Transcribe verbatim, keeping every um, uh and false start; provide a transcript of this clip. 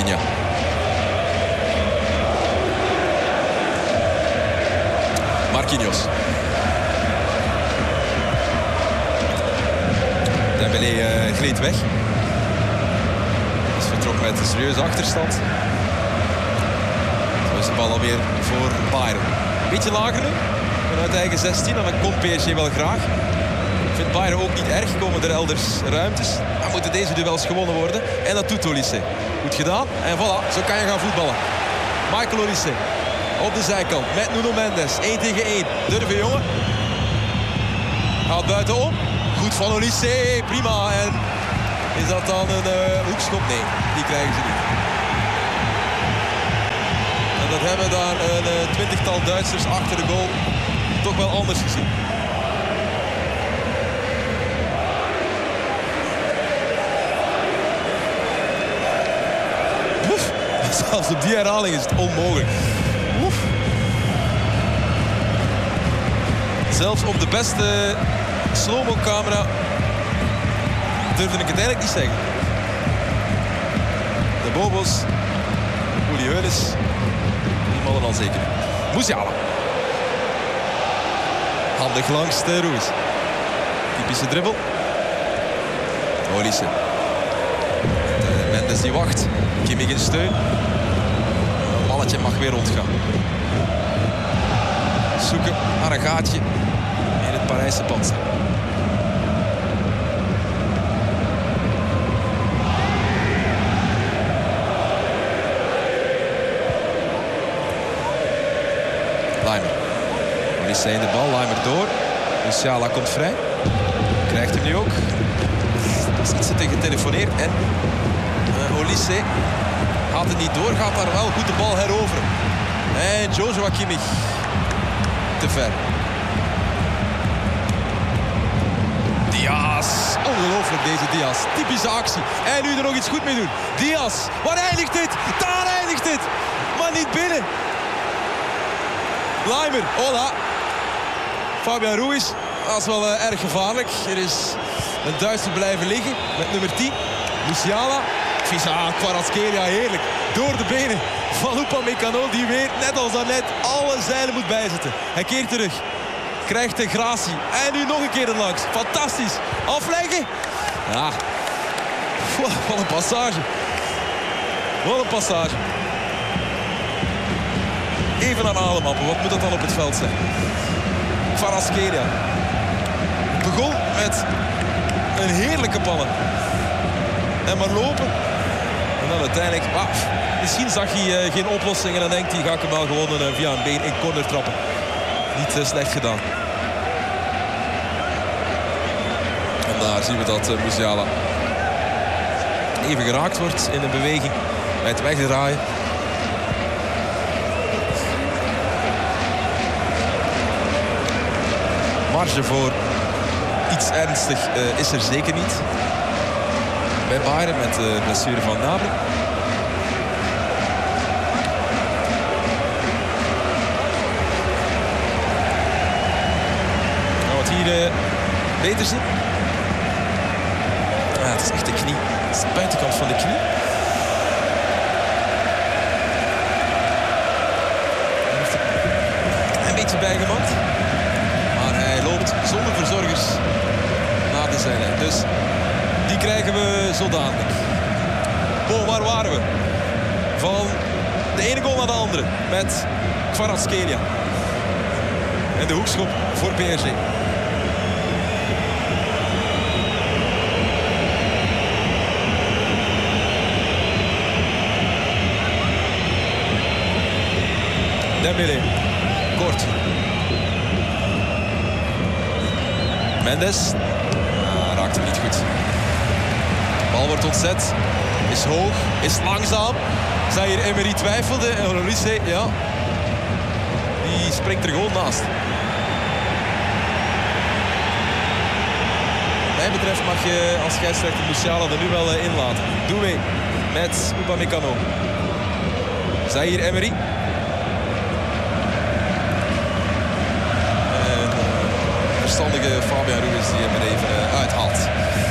Rafinha. Marquinhos. Dembélé uh, gleed weg. Is vertrokken met een serieuze achterstand. Zo is de bal alweer voor Bayern. Beetje lager nu. Vanuit eigen zestien. En dan komt P S G wel graag. Ik vind Bayern ook niet erg. Komen er elders ruimtes. Dan moeten deze duels gewonnen worden. En dat doet Olise. Goed gedaan. En voilà. Zo kan je gaan voetballen. Michael Olise. Op de zijkant. Met Nuno Mendes. één tegen één. Durven jongen. Gaat buitenom. Goed van Olise. Prima. En is dat dan een uh, hoekschop? Nee. Die krijgen ze niet. En dat hebben daar een uh, twintigtal Duitsers achter de goal toch wel anders gezien. Oef, zelfs op die herhaling is het onmogelijk. Oef. Zelfs op de beste slow-mo camera durfde ik het eigenlijk niet zeggen. De Bobos, Uli Hoeneß, die mannen al zeker. Musiala. Handig langs de Ruiz. Typische dribbel. Olise. Mendes die wacht. Kimmich in steun. Het balletje mag weer rondgaan. Zoeken naar een gaatje in het Parijse panzer. Leimer. Olise in de bal, Leimer door. Musiala komt vrij. Krijgt hem nu ook. Er is iets te getelefoneerd. En uh, Olise gaat het niet door. Gaat daar wel goed de bal heroveren. En Joshua Kimmich. Te ver. Diaz. Ongelooflijk deze Diaz. Typische actie. En nu er nog iets goed mee doen. Diaz. Waar eindigt dit? Daar eindigt dit. Maar niet binnen. Leimer, hola. Fabian Ruiz, dat is wel uh, erg gevaarlijk. Er is een Duitser blijven liggen met nummer tien. Musiala. Visa Kvaratskhelia, heerlijk. Door de benen van Upamecano, die weer, net als daarnet, alle zeilen moet bijzetten. Hij keert terug. Krijgt de gratie. En nu nog een keer erlangs. Fantastisch. Afleggen. Ja. Wat een passage. Wat een passage. Even aan ademhappen. Wat moet dat dan op het veld zijn? Kvaratskhelia. Het begon met een heerlijke pannen. En maar lopen. En dan uiteindelijk... Ah, misschien zag hij uh, geen oplossing. En dan denkt hij, ga ik hem wel gewoon uh, via een been in corner trappen. Niet uh, slecht gedaan. En daar zien we dat uh, Musiala even geraakt wordt in een beweging. Bij het wegdraaien. Marge voor iets ernstig uh, is er zeker niet. Bij Bayern met de blessure van Nabri. Nou, wat hier uh, beter zien. Ah, het is echt de knie. Het is de buitenkant van de knie. Een beetje bijgemand. Zonder verzorgers naar de zijlijn. Dus die krijgen we zo dadelijk. Oh, waar waren we? Van de ene goal naar de andere. Met Kvaratskhelia. En de hoekschop voor P S G. Dembélé. Kort. Mendes. Ah, raakt hem niet goed. De bal wordt ontzet. Is hoog. Is langzaam. Zaïre Emery twijfelde. En Olise, ja. Die springt er gewoon naast. Wat mij betreft mag je als scheidsrechter Musiala er nu wel in laten. Doué met Upamecano. Zaïre Emery. Verstandige Fabian Ruiz die hem er even uh, uithaalt.